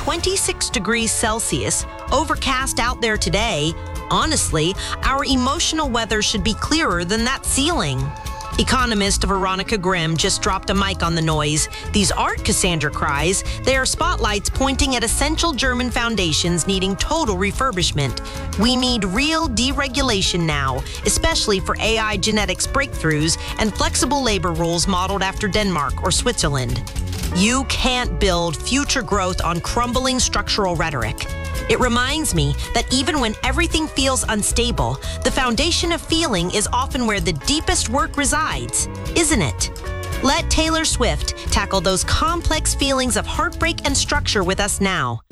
26 degrees Celsius, overcast out there today. Honestly, our emotional weather should be clearer than that ceiling. Economist Veronica Grimm just dropped a mic on the noise. These aren't Cassandra cries. They are spotlights pointing at essential German foundations needing total refurbishment. We need real deregulation now, especially for AI genetics breakthroughs and flexible labor rules modeled after Denmark or Switzerland. You can't build future growth on crumbling structural rhetoric. It reminds me that even when everything feels unstable, the foundation of feeling is often where the deepest work resides, isn't it? Let Taylor Swift tackle those complex feelings of heartbreak and structure with us now.